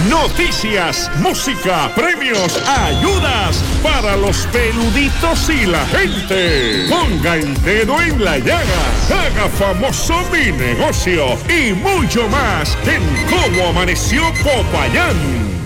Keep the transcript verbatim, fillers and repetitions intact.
Noticias, música, premios, ayudas para los peluditos y la gente. Ponga el dedo en la llaga, haga famoso mi negocio y mucho más en Cómo Amaneció Popayán.